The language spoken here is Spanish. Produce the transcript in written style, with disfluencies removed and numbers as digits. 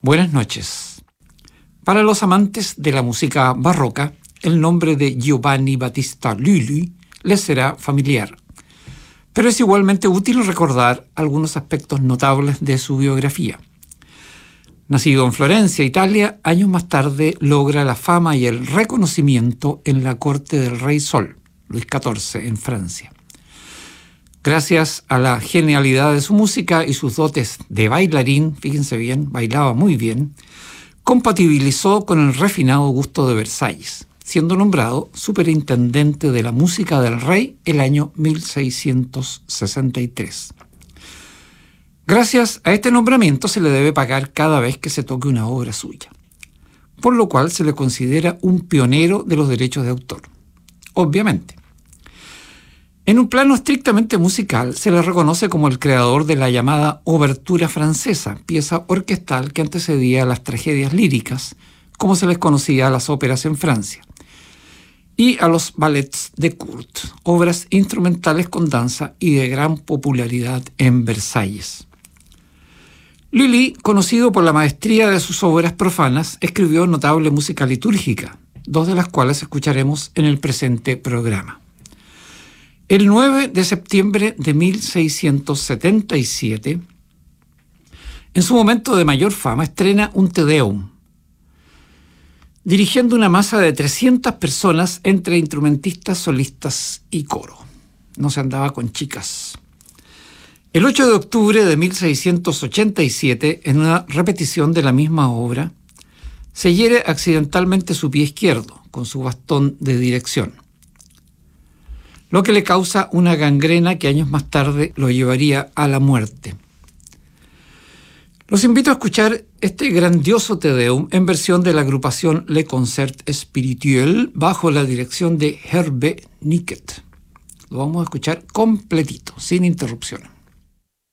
Buenas noches. Para los amantes de la música barroca, el nombre de Giovanni Battista Lully les será familiar, pero es igualmente útil recordar algunos aspectos notables de su biografía. Nacido en Florencia, Italia, años más tarde logra la fama y el reconocimiento en la corte del rey Sol, Luis XIV, en Francia. Gracias a la genialidad de su música y sus dotes de bailarín, fíjense bien, bailaba muy bien, compatibilizó con el refinado gusto de Versalles, siendo nombrado superintendente de la música del rey el año 1663. Gracias a este nombramiento se le debe pagar cada vez que se toque una obra suya, por lo cual se le considera un pionero de los derechos de autor. Obviamente, en un plano estrictamente musical, se le reconoce como el creador de la llamada obertura francesa, pieza orquestal que antecedía a las tragedias líricas, como se les conocía a las óperas en Francia, y a los ballets de cour, obras instrumentales con danza y de gran popularidad en Versalles. Lully, conocido por la maestría de sus obras profanas, escribió notable música litúrgica, dos de las cuales escucharemos en el presente programa. El 9 de septiembre de 1677, en su momento de mayor fama, estrena un Te Deum, dirigiendo una masa de 300 personas entre instrumentistas, solistas y coro. No se andaba con chicas. El 8 de octubre de 1687, en una repetición de la misma obra, se hiere accidentalmente su pie izquierdo con su bastón de dirección, lo que le causa una gangrena que años más tarde lo llevaría a la muerte. Los invito a escuchar este grandioso Te Deum en versión de la agrupación Le Concert Spirituel bajo la dirección de Herbert Niket. Lo vamos a escuchar completito, sin interrupción.